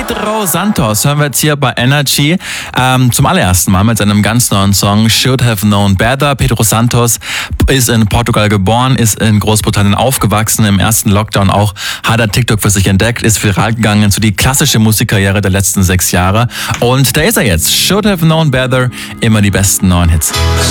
Pedro Santos hören wir jetzt hier bei Energy zum allerersten Mal mit seinem ganz neuen Song Should Have Known Better. Pedro Santos ist in Portugal geboren, ist in Großbritannien aufgewachsen, im ersten Lockdown auch hat er TikTok für sich entdeckt, ist viral gegangen zu die klassische Musikkarriere der letzten 6 Jahre und da ist er jetzt. Should Have Known Better, immer die besten neuen Hits.